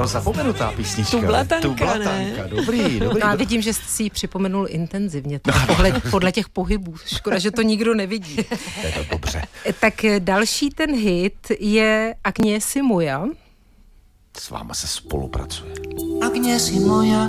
zapomenutá písnička. Tublatanka, ne? Dobrý. No a vidím, že jsi si ji připomenul intenzivně, podle těch pohybů. Škoda, že to nikdo nevidí. Je to dobře. Tak další ten hit je Agnesi moja. S váma se spolupracuje. Agnesi moja,